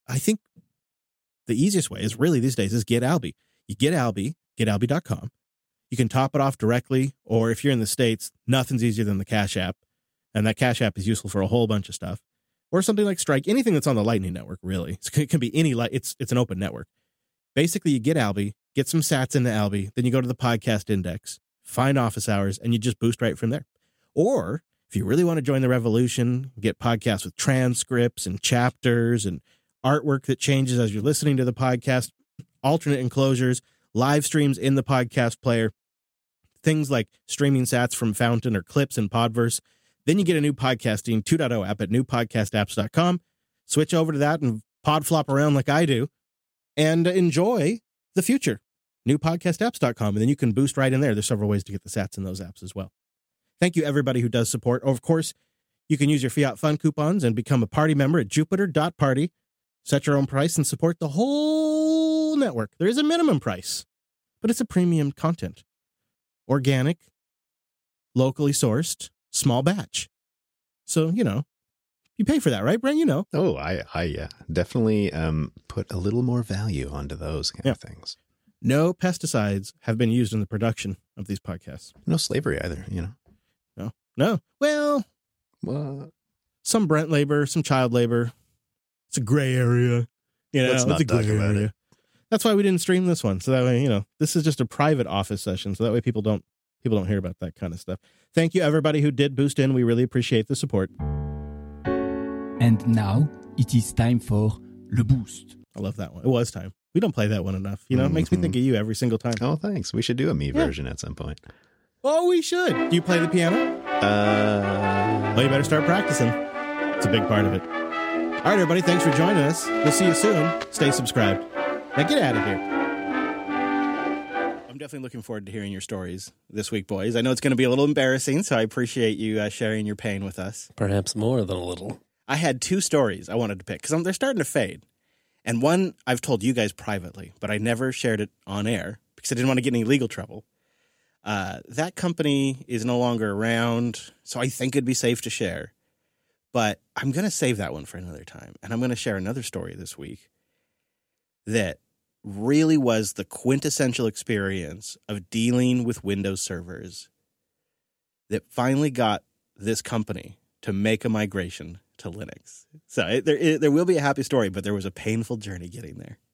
I think the easiest way is really these days is get Alby. You get Alby, getalby.com. You can top it off directly, or if you're in the States, nothing's easier than the Cash App. And that Cash App is useful for a whole bunch of stuff. Or something like Strike, anything that's on the Lightning Network, really. It can be any, it's an open network. Basically, you get Alby, get some sats into Alby, then you go to the podcast index, find office hours, and you just boost right from there. Or if you really want to join the revolution, get podcasts with transcripts and chapters and artwork that changes as you're listening to the podcast, alternate enclosures, live streams in the podcast player, things like streaming sats from Fountain or clips in Podverse. Then you get a new podcasting 2.0 app at newpodcastapps.com. Switch over to that and pod flop around like I do and enjoy the future. Newpodcastapps.com. And then you can boost right in there. There's several ways to get the sats in those apps as well. Thank you, everybody who does support. Of course, you can use your Fiat Fun coupons and become a party member at Jupiter.party. Set your own price and support the whole network. There is a minimum price, but it's a premium content. Organic, locally sourced, small batch. So, you pay for that, right, Brent? Oh, I definitely put a little more value onto those kind of things. No pesticides have been used in the production of these podcasts. No slavery either, No. Well, what? Some Brent labor, some child labor. It's a gray area. Let's not it's a gray talk about area. it. That's why we didn't stream this one. So that way, this is just a private office session. So that way people don't hear about that kind of stuff. Thank you, everybody who did boost in. We really appreciate the support. And now it is time for Le Boost. I love that one. It was time. We don't play that one enough. It makes me think of you every single time. Oh, thanks. We should do a me version at some point. Oh, we should. Do you play the piano? Well, you better start practicing. It's a big part of it. All right, everybody. Thanks for joining us. We'll see you soon. Stay subscribed. Now get out of here. I'm definitely looking forward to hearing your stories this week, boys. I know it's going to be a little embarrassing, so I appreciate you sharing your pain with us. Perhaps more than a little. I had two stories I wanted to pick because they're starting to fade. And one I've told you guys privately, but I never shared it on air because I didn't want to get any legal trouble. That company is no longer around, so I think it'd be safe to share. But I'm going to save that one for another time. And I'm going to share another story this week that really was the quintessential experience of dealing with Windows servers that finally got this company to make a migration to Linux. So there will be a happy story, but there was a painful journey getting there.